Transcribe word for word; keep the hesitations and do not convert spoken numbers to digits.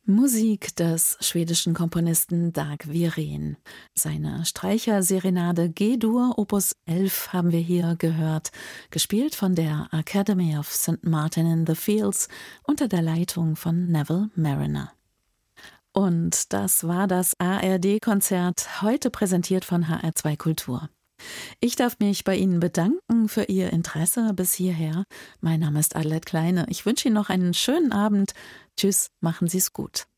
Musik des schwedischen Komponisten Dag Wirén. Seine Streicherserenade G-Dur Opus elf haben wir hier gehört, gespielt von der Academy of Saint Martin in the Fields unter der Leitung von Neville Marriner. Und das war das A R D-Konzert, heute präsentiert von H R zwei Kultur. Ich darf mich bei Ihnen bedanken für Ihr Interesse bis hierher. Mein Name ist Adelheid Kleine. Ich wünsche Ihnen noch einen schönen Abend. Tschüss, machen Sie es gut.